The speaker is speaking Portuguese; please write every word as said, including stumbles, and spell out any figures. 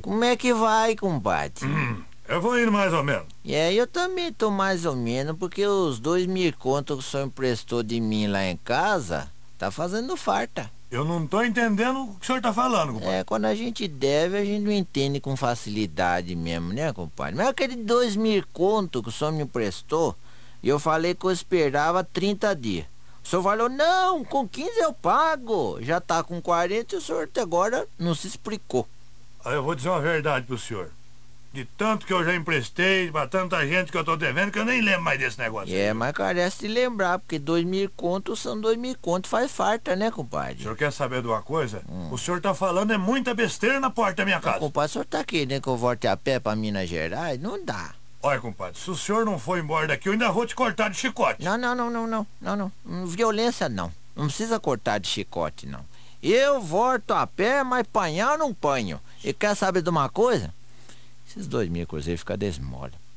Como é que vai, compadre? Hum, eu vou indo mais ou menos. É, eu também tô mais ou menos, porque os dois mil contos que o senhor emprestou de mim lá em casa, tá fazendo farta. Eu não tô entendendo o que o senhor tá falando, compadre. É, quando a gente deve, a gente não entende com facilidade mesmo, né, compadre? Mas aquele dois mil conto que o senhor me emprestou, e eu falei que eu esperava trinta dias. O senhor falou, não, com quinze eu pago. Já tá com quarenta e o senhor até agora não se explicou. Aí eu vou dizer uma verdade pro senhor. De tanto que eu já emprestei pra tanta gente que eu tô devendo, que eu nem lembro mais desse negócio. É, aí. mas carece de lembrar, porque dois mil contos são dois mil contos, faz farta, né, O compadre? senhor quer saber de uma coisa? O senhor tá falando é muita besteira na porta da minha Não, casa. compadre, o senhor tá querendo que eu volte a pé pra Minas Gerais? Não dá. Olha, compadre, se o senhor não for embora daqui, eu ainda vou te cortar de chicote. Não, não, não, não, não, não, não. Hum, Violência não. Não precisa cortar de chicote, não. Eu volto a pé, mas panhar eu não panho. E quer saber de uma coisa? Esses dois mil cruzeiros ficam desmola.